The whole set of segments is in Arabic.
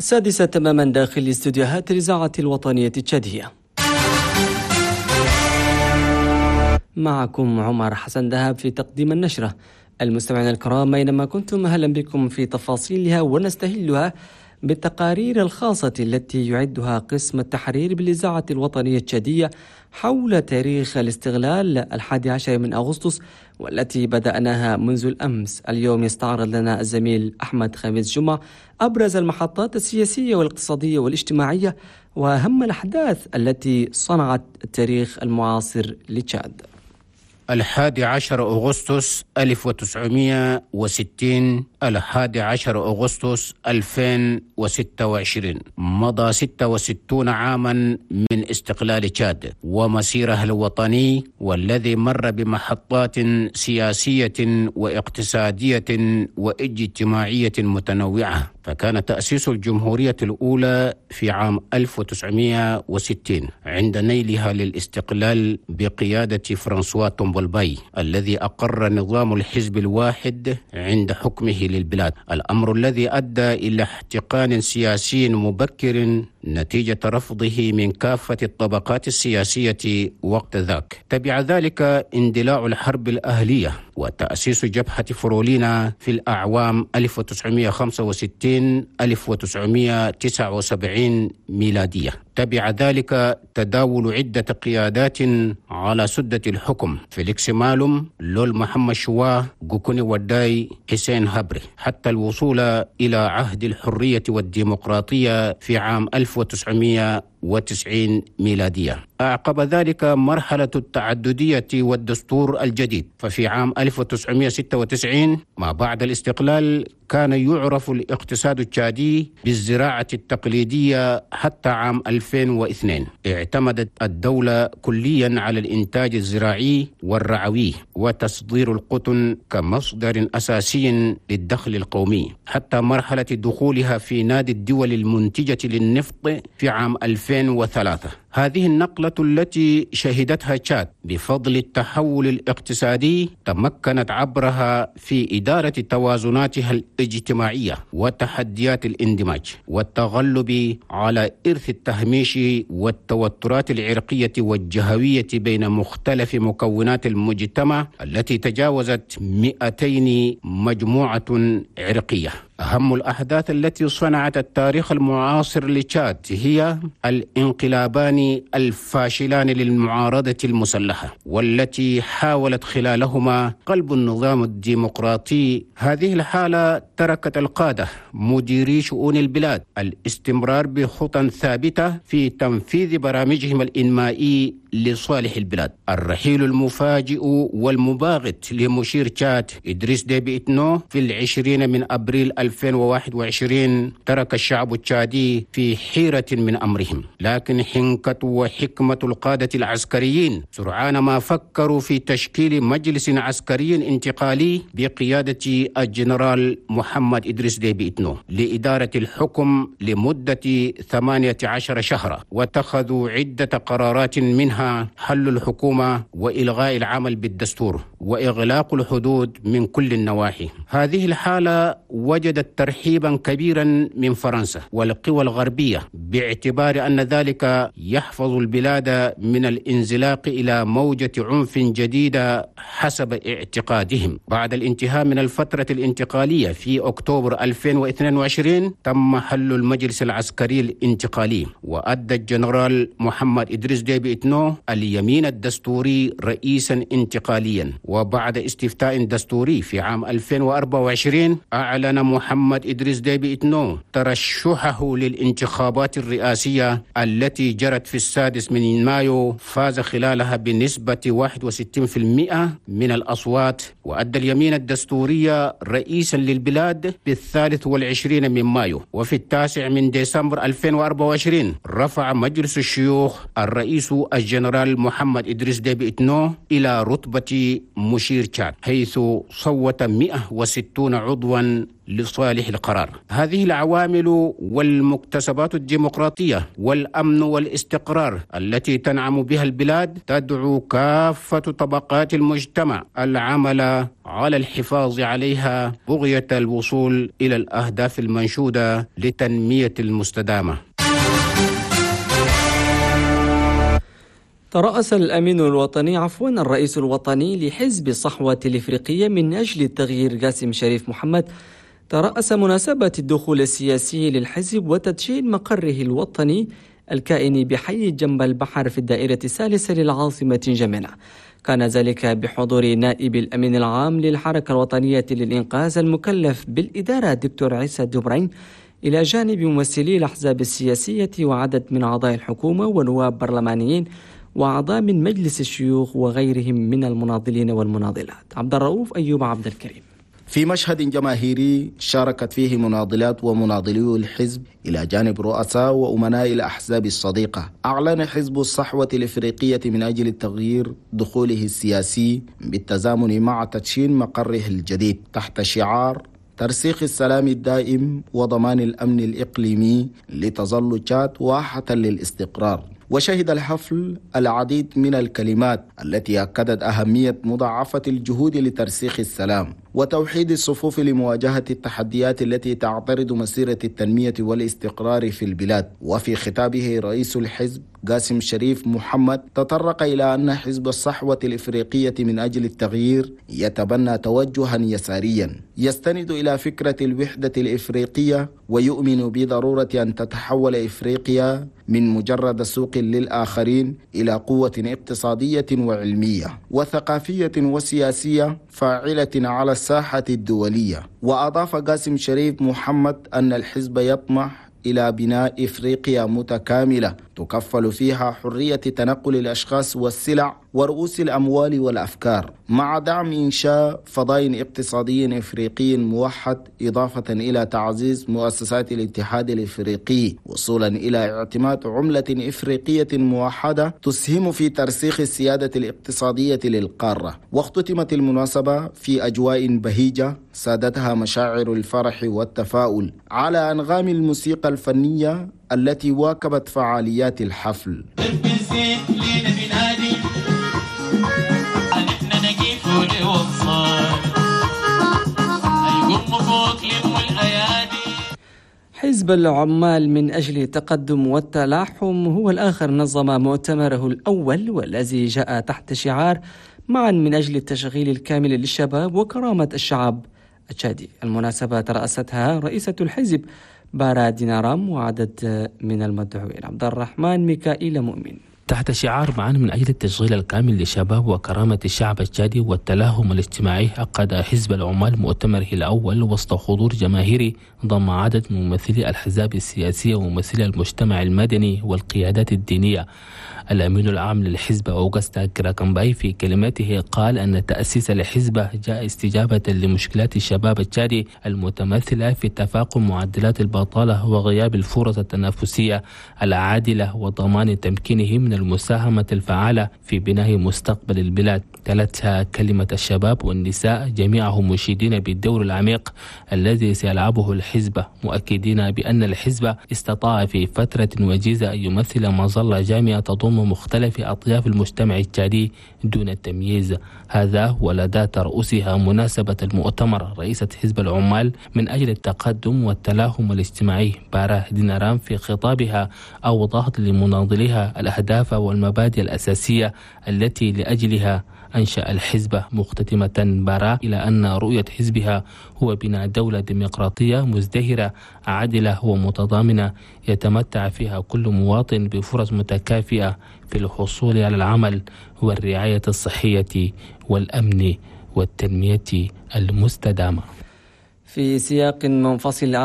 السادسة تماما داخل استوديوهات الإذاعة الوطنية التشادية. معكم عمر حسن دهب في تقديم النشرة. المستمعين الكرام أينما كنتم، أهلا بكم في تفاصيلها ونستهلها بالتقارير الخاصة التي يعدها قسم التحرير بالإذاعة الوطنية التشادية حول تاريخ الاستغلال 11 من أغسطس، والتي بدأناها منذ الأمس. اليوم يستعرض لنا الزميل أحمد خميس جمعة أبرز المحطات السياسية والاقتصادية والاجتماعية وأهم الأحداث التي صنعت التاريخ المعاصر لتشاد. 11 أغسطس 1960 11 أغسطس 2026 مضى 66 عاما من استقلال تشاد ومسيرها الوطني، والذي مر بمحطات سياسية واقتصادية واجتماعية متنوعة. فكان تأسيس الجمهورية الأولى في عام 1960 عند نيلها للاستقلال بقيادة فرانسوا تومبولباي، الذي أقر نظام الحزب الواحد عند حكمه للبلاد، الأمر الذي أدى إلى احتقان سياسي مبكر نتيجة رفضه من كافة الطبقات السياسية وقت ذاك. تبع ذلك اندلاع الحرب الأهلية وتأسيس جبهة فرولينا في الأعوام 1965 1979 ميلادية. تبع ذلك تداول عدة قيادات على سدة الحكم: فيليكس مالوم، لول محمد شواه، جوكوني وداي، حسين هبري، حتى الوصول إلى عهد الحرية والديمقراطية في عام 1990 ميلادية. أعقب ذلك مرحلة التعددية والدستور الجديد. ففي عام 1996 ما بعد الاستقلال كان يعرف الاقتصاد التشادي بالزراعة التقليدية حتى عام 2002. اعتمدت الدولة كليا على الإنتاج الزراعي والرعوي وتصدير القطن كمصدر أساسي للدخل القومي، حتى مرحلة دخولها في نادي الدول المنتجة للنفط في عام 2003. هذه النقلة التي شهدتها تشاد بفضل التحول الاقتصادي تمكنت عبرها في إدارة توازناتها الاجتماعية وتحديات الاندماج والتغلب على إرث التهميش والتوترات العرقية والجهوية بين مختلف مكونات المجتمع التي تجاوزت 200 مجموعة عرقية. أهم الأحداث التي صنعت التاريخ المعاصر لتشاد هي الانقلابان الفاشلان للمعارضة المسلحة، والتي حاولت خلالهما قلب النظام الديمقراطي. هذه الحالة تركت القادة مديري شؤون البلاد الاستمرار بخطى ثابتة في تنفيذ برامجهم الإنمائي لصالح البلاد. الرحيل المفاجئ والمباغت لمشير تشاد إدريس ديبي إتنو في 20 من أبريل 2021 ترك الشعب التشادي في حيرة من أمرهم، لكن حنكة وحكمة القادة العسكريين سرعان ما فكروا في تشكيل مجلس عسكري انتقالي بقيادة الجنرال محمد إدريس ديبي إتنو لإدارة الحكم لمدة 18 شهرا، واتخذوا عدة قرارات منها حل الحكومة وإلغاء العمل بالدستور وإغلاق الحدود من كل النواحي. هذه الحالة وجدت ترحيبا كبيرا من فرنسا والقوى الغربية، باعتبار أن ذلك يحفظ البلاد من الانزلاق إلى موجة عنف جديدة حسب اعتقادهم. بعد الانتهاء من الفترة الانتقالية في أكتوبر 2022 تم حل المجلس العسكري الانتقالي، وأدى الجنرال محمد إدريس ديبي إتنو اليمين الدستوري رئيسا انتقاليا. وبعد استفتاء دستوري في عام 2024 أعلن محمد إدريس ديبي إتنو ترشحه للانتخابات الرئاسية التي جرت في 6 من مايو، فاز خلالها بنسبة 61% من الأصوات، وأدى اليمين الدستورية رئيسا للبلاد بال23 من مايو. وفي 9 من ديسمبر 2024 رفع مجلس الشيوخ الرئيس الجنرال محمد إدريس ديبي إتنو إلى رتبة مشير تشاد، حيث صوت 160 عضوا لصالح القرار. هذه العوامل والمكتسبات الديمقراطية والأمن والاستقرار التي تنعم بها البلاد تدعو كافة طبقات المجتمع العمل على الحفاظ عليها بغية الوصول إلى الأهداف المنشودة للتنمية المستدامة. ترأس الرئيس الوطني لحزب الصحوة الإفريقية من أجل التغيير قاسم شريف محمد ترأس مناسبة الدخول السياسي للحزب وتدشين مقره الوطني الكائن بحي جنب البحر في الدائرة الثالثة للعاصمة جمنة. كان ذلك بحضور نائب الأمين العام للحركة الوطنية للإنقاذ المكلف بالإدارة دكتور عيسى دبرين، إلى جانب ممثلي الأحزاب السياسية وعدد من أعضاء الحكومة ونواب برلمانيين وأعضاء من مجلس الشيوخ وغيرهم من المناضلين والمناضلات. عبد الرؤوف أيوب عبد الكريم. في مشهد جماهيري شاركت فيه مناضلات ومناضلي الحزب إلى جانب رؤساء وأمناء الأحزاب الصديقة، أعلن حزب الصحوة الإفريقية من أجل التغيير دخوله السياسي بالتزامن مع تدشين مقره الجديد تحت شعار ترسيخ السلام الدائم وضمان الأمن الإقليمي لتظل تشاد واحة للاستقرار. وشهد الحفل العديد من الكلمات التي أكدت أهمية مضاعفة الجهود لترسيخ السلام وتوحيد الصفوف لمواجهة التحديات التي تعترض مسيرة التنمية والاستقرار في البلاد. وفي خطابه رئيس الحزب قاسم شريف محمد تطرق إلى أن حزب الصحوة الإفريقية من أجل التغيير يتبنى توجها يساريا يستند إلى فكرة الوحدة الإفريقية ويؤمن بضرورة أن تتحول إفريقيا من مجرد سوق للآخرين إلى قوة اقتصادية وعلمية وثقافية وسياسية فاعلة على الساحة الدولية. وأضاف قاسم شريف محمد أن الحزب يطمح إلى بناء إفريقيا متكاملة تكفل فيها حرية تنقل الأشخاص والسلع ورؤوس الأموال والأفكار، مع دعم إنشاء فضاء اقتصادي إفريقي موحد، إضافة إلى تعزيز مؤسسات الاتحاد الإفريقي، وصولا إلى اعتماد عملة إفريقية موحدة تسهم في ترسيخ السيادة الاقتصادية للقارة. واختتمت المناسبة في أجواء بهيجة سادتها مشاعر الفرح والتفاؤل على أنغام الموسيقى الفنية التي واكبت فعاليات الحفل. حزب العمال من أجل التقدم والتلاحم هو الآخر نظم مؤتمره الأول والذي جاء تحت شعار معا من أجل التشغيل الكامل للشباب وكرامة الشعب التشادي. المناسبة ترأستها رئيسة الحزب بارا دينارام وعدد من المدعوين. عبد الرحمن ميكائيل مؤمن. تحت شعار معا من أجل التشغيل الكامل للشباب وكرامة الشعب التشادي والتلاهم الاجتماعي، عقد حزب العمال مؤتمره الأول وسط حضور جماهيري ضم عدد من ممثلي الأحزاب السياسية وممثلي المجتمع المدني والقيادات الدينية. الأمين العام للحزب أوغستا كراكمباي في كلمته قال أن تأسيس الحزب جاء استجابة لمشكلات الشباب التشادي المتمثلة في تفاقم معدلات البطالة وغياب الفرص التنافسية العادلة وضمان تمكينه من المساهمة الفعالة في بناء مستقبل البلاد. تلتها كلمة الشباب والنساء جميعهم مشيدين بالدور العميق الذي سيلعبه الحزب، مؤكدين بأن الحزب استطاع في فترة وجيزة أن يمثل مظلة جامعة تضم مختلف أطياف المجتمع التشادي دون التمييز. هذا ولدى ترأسها مناسبة المؤتمر رئيسة حزب العمال من أجل التقدم والتلاهم الاجتماعي بارا دينارام في خطابها أوضحت لمناضليها الأهداف والمبادئ الأساسية التي لأجلها أنشأ الحزب، مختتمة بارا إلى أن رؤية حزبها هو بناء دولة ديمقراطية مزدهرة عادلة ومتضامنة يتمتع فيها كل مواطن بفرص متكافئة في الحصول على العمل والرعاية الصحية والأمن والتنمية المستدامة. في سياق منفصل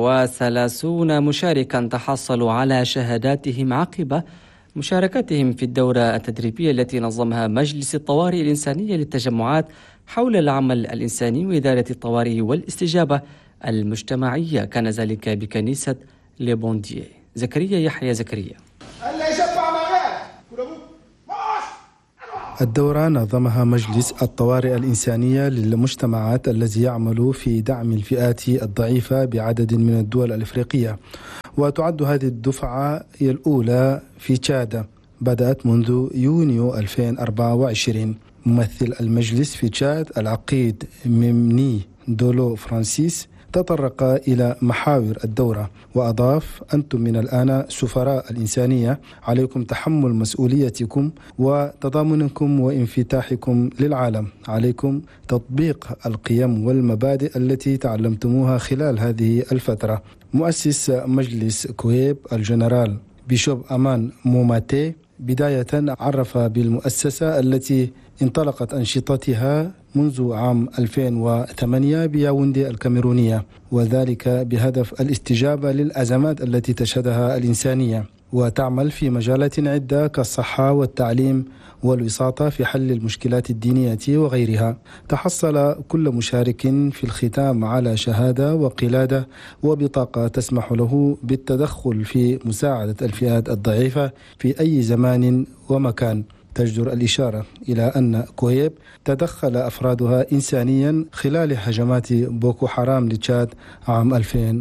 34 مشاركا تحصلوا على شهاداتهم عقب مشاركتهم في الدورة التدريبية التي نظمها مجلس الطوارئ الإنسانية للتجمعات حول العمل الإنساني وإدارة الطوارئ والاستجابة المجتمعية. كان ذلك بكنيسة ليبونديه. زكريا يحيى زكريا. الدورة نظمها مجلس الطوارئ الإنسانية للمجتمعات الذي يعمل في دعم الفئات الضعيفة بعدد من الدول الإفريقية، وتعد هذه الدفعة هي الأولى في تشاد، بدأت منذ يونيو 2024. ممثل المجلس في تشاد العقيد ميمني دولو فرانسيس تطرق إلى محاور الدورة وأضاف: أنتم من الآن سفراء الإنسانية، عليكم تحمل مسؤوليتكم وتضامنكم وانفتاحكم للعالم، عليكم تطبيق القيم والمبادئ التي تعلمتموها خلال هذه الفترة. مؤسس مجلس كويب الجنرال بيشوب أمان موماتي بداية عرف بالمؤسسة التي انطلقت أنشطتها منذ عام 2008 بياوندي الكاميرونية، وذلك بهدف الاستجابة للأزمات التي تشهدها الإنسانية، وتعمل في مجالات عدة كالصحة والتعليم والوساطة في حل المشكلات الدينية وغيرها. تحصل كل مشارك في الختام على شهادة وقلادة وبطاقة تسمح له بالتدخل في مساعدة الفئات الضعيفة في أي زمان ومكان. تجدر الإشارة إلى أن كويب تدخل أفرادها إنسانيا خلال هجمات بوكو حرام لتشاد عام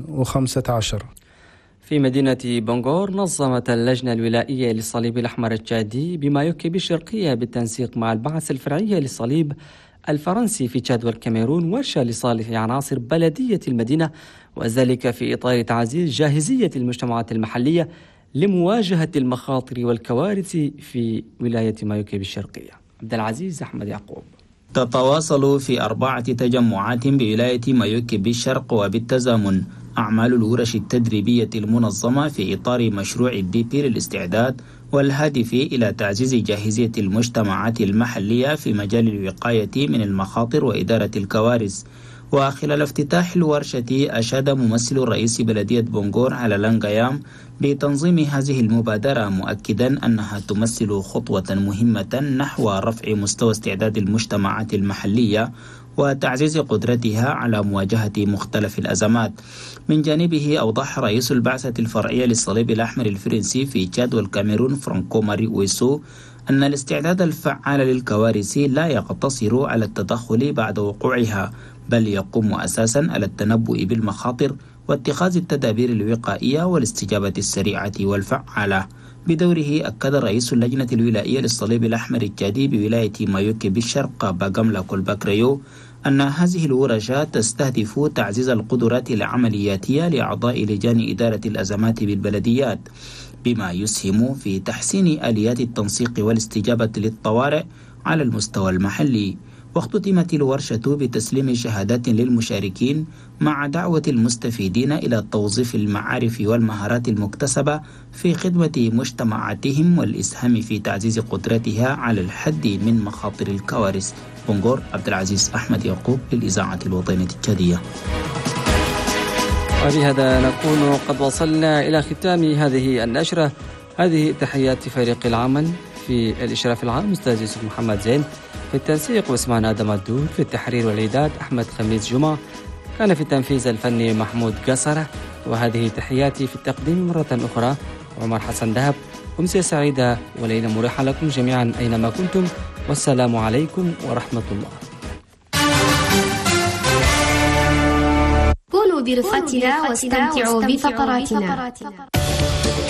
2015. في مدينة بونغور نظمت اللجنة الولائية للصليب الأحمر التشادي بمايوكي بالشرقية بالتنسيق مع البعثة الفرعية للصليب الفرنسي في تشاد والكاميرون ورشة لصالح عناصر بلدية المدينة، وذلك في إطار تعزيز جاهزية المجتمعات المحلية لمواجهة المخاطر والكوارث في ولاية مايوكي بالشرقية. عبد العزيز أحمد يعقوب. تتواصل في 4 تجمعات بولاية مايوكي بالشرق وبالتزامن أعمال الورش التدريبية المنظمة في إطار مشروع الDP للاستعداد والهادف إلى تعزيز جاهزية المجتمعات المحلية في مجال الوقاية من المخاطر وإدارة الكوارث. وخلال افتتاح الورشة أشاد ممثل رئيس بلدية بونغور على لانغيام بتنظيم هذه المبادرة، مؤكدا أنها تمثل خطوة مهمة نحو رفع مستوى استعداد المجتمعات المحلية وتعزيز قدرتها على مواجهة مختلف الأزمات. من جانبه أوضح رئيس البعثة الفرعية للصليب الأحمر الفرنسي في تشاد والكاميرون فرانكو ماري ويسو أن الاستعداد الفعال للكوارث لا يقتصر على التدخل بعد وقوعها، بل يقوم أساسا على التنبؤ بالمخاطر واتخاذ التدابير الوقائية والاستجابة السريعة والفعالة. بدوره أكد رئيس اللجنة الولائية للصليب الأحمر التشادي بولاية مايوكي بالشرق باغاملا كولباكريو أن هذه الورشات تستهدف تعزيز القدرات العملياتية لأعضاء لجان إدارة الأزمات بالبلديات، بما يسهم في تحسين آليات التنسيق والاستجابة للطوارئ على المستوى المحلي. واختتمت الورشة بتسليم شهادات للمشاركين مع دعوة المستفيدين إلى توظيف المعارف والمهارات المكتسبة في خدمة مجتمعاتهم والإسهام في تعزيز قدرتها على الحد من مخاطر الكوارث. بونغور، عبد العزيز أحمد يعقوب للإذاعة الوطنية التشادية. وبهذا نكون قد وصلنا إلى ختام هذه النشرة. هذه تحيات فريق العمل في الإشراف العام أستاذ يوسف محمد زين، في التنسيق واسمان آدم الدور، في التحرير والإعداد أحمد خميس جمعة، كان في التنفيذ الفني محمود قصرة. وهذه تحياتي في التقديم مرة أخرى عمر حسن دهب. أمسية سعيدة وليلة مريحة لكم جميعا أينما كنتم، والسلام عليكم ورحمة الله. كونوا برفقتنا واستمتعوا بفقراتنا.